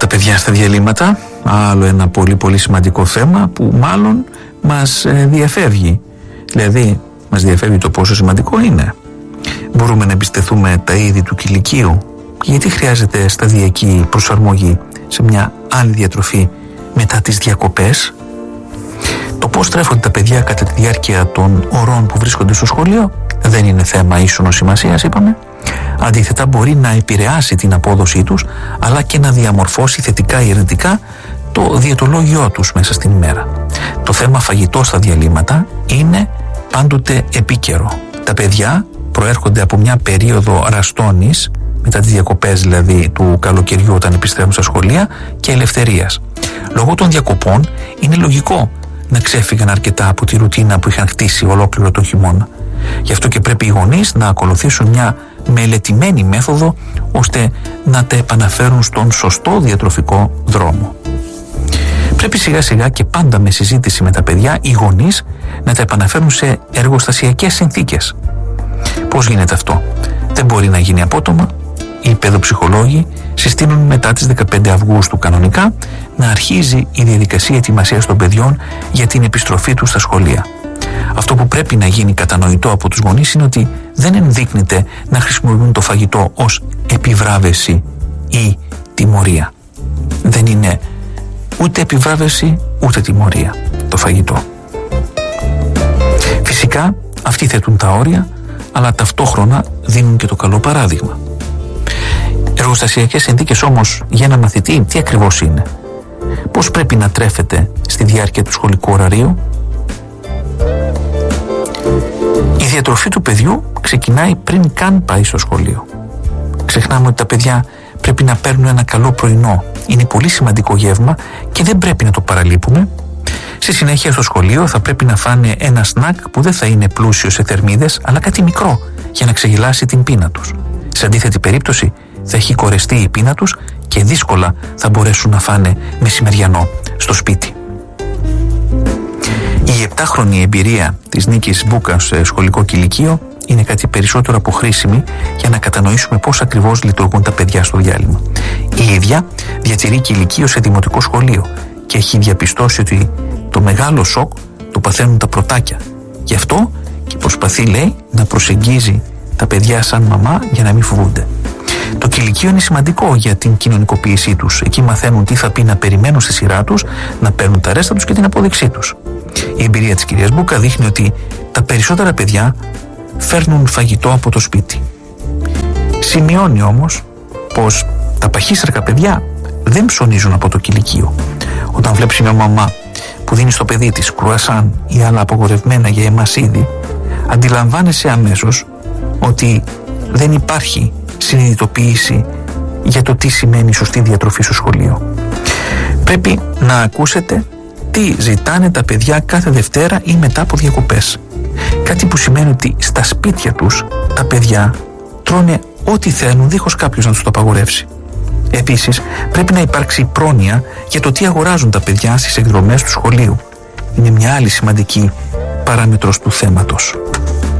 τα παιδιά στα διαλύματα, άλλο ένα πολύ σημαντικό θέμα που μάλλον μας διαφεύγει. Δηλαδή μας διαφεύγει το πόσο σημαντικό είναι. Μπορούμε να εμπιστευτούμε τα είδη του κηλικείου? Γιατί χρειάζεται σταδιακή προσαρμογή σε μια άλλη διατροφή μετά τις διακοπές? Το πώς τρέφονται τα παιδιά κατά τη διάρκεια των ωρών που βρίσκονται στο σχολείο δεν είναι θέμα ίσονος σημασίας, είπαμε. Αντίθετα, μπορεί να επηρεάσει την απόδοσή τους, αλλά και να διαμορφώσει θετικά ή αρνητικά το διαιτολόγιό τους μέσα στην ημέρα. Το θέμα φαγητό στα διαλύματα είναι πάντοτε επίκαιρο. Τα παιδιά προέρχονται από μια περίοδο ραστώνης, μετά τις διακοπές δηλαδή του καλοκαιριού όταν επιστρέφουν στα σχολεία, και ελευθερίας. Λόγω των διακοπών είναι λογικό να ξέφυγαν αρκετά από τη ρουτίνα που είχαν χτίσει ολόκληρο το χειμώνα. Γι' αυτό και πρέπει οι γονείς να ακολουθήσουν μια μελετημένη μέθοδο ώστε να τα επαναφέρουν στον σωστό διατροφικό δρόμο. Πρέπει σιγά σιγά και πάντα με συζήτηση με τα παιδιά οι γονείς να τα επαναφέρουν σε εργοστασιακές συνθήκες. Πώς γίνεται αυτό? Δεν μπορεί να γίνει απότομα. Οι παιδοψυχολόγοι συστήνουν μετά τις 15 Αυγούστου κανονικά να αρχίζει η διαδικασία ετοιμασίας των παιδιών για την επιστροφή τους στα σχολεία. Αυτό που πρέπει να γίνει κατανοητό από τους γονείς είναι ότι δεν ενδείκνυται να χρησιμοποιούν το φαγητό ως επιβράβευση ή τιμωρία. Δεν είναι ούτε επιβράβευση ούτε τιμωρία το φαγητό. Φυσικά αυτοί θέτουν τα όρια, αλλά ταυτόχρονα δίνουν και το καλό παράδειγμα. Εργοστασιακές συνθήκες όμως για ένα μαθητή τι ακριβώς είναι? Πώς πρέπει να τρέφεται στη διάρκεια του σχολικού ωραρίου? Η διατροφή του παιδιού ξεκινάει πριν καν πάει στο σχολείο. Ξεχνάμε ότι τα παιδιά πρέπει να παίρνουν ένα καλό πρωινό. Είναι πολύ σημαντικό γεύμα και δεν πρέπει να το παραλείπουμε. Στη συνέχεια στο σχολείο θα πρέπει να φάνε ένα σνακ που δεν θα είναι πλούσιο σε θερμίδες, αλλά κάτι μικρό για να ξεγελάσει την πείνα τους. Σε αντίθετη περίπτωση θα έχει κορεστεί η πείνα τους και δύσκολα θα μπορέσουν να φάνε μεσημεριανό στο σπίτι. Η 7χρονη εμπειρία της Νίκης Μπούκα σε σχολικό κηλικείο είναι κάτι περισσότερο από χρήσιμη για να κατανοήσουμε πώς ακριβώς λειτουργούν τα παιδιά στο διάλειμμα. Η ίδια διατηρεί κηλικείο σε δημοτικό σχολείο και έχει διαπιστώσει ότι το μεγάλο σοκ το παθαίνουν τα πρωτάκια. Γι' αυτό και προσπαθεί, λέει, να προσεγγίζει τα παιδιά σαν μαμά για να μην φοβούνται. Το κηλικείο είναι σημαντικό για την κοινωνικοποίησή τους. Εκεί μαθαίνουν τι θα πει να περιμένουν στη σειρά τους, να παίρνουν τα ρέστα τους και την απόδειξή τους. Η εμπειρία της κυρίας Μπούκα δείχνει ότι τα περισσότερα παιδιά φέρνουν φαγητό από το σπίτι. Σημειώνει όμως πως τα παχύστρακα παιδιά δεν ψωνίζουν από το κηλικείο. Όταν βλέπεις μια μαμά που δίνει στο παιδί της κρουασάν ή άλλα απογορευμένα για εμάς είδη, αντιλαμβάνεσαι αμέσως ότι δεν υπάρχει συνειδητοποίηση για το τι σημαίνει σωστή διατροφή στο σχολείο. Πρέπει να ακούσετε τι ζητάνε τα παιδιά κάθε Δευτέρα ή μετά από διακοπές. Κάτι που σημαίνει ότι στα σπίτια τους τα παιδιά τρώνε ό,τι θέλουν δίχως κάποιος να τους το απαγορεύσει. Επίσης, πρέπει να υπάρξει πρόνοια για το τι αγοράζουν τα παιδιά στις εκδρομές του σχολείου. Είναι μια άλλη σημαντική παράμετρος του θέματος.